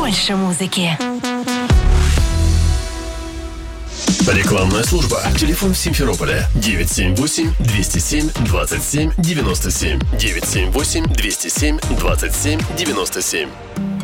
больше музыки. Рекламная служба. Телефон в Симферополе 978-207-27-97. 978-207-27-97.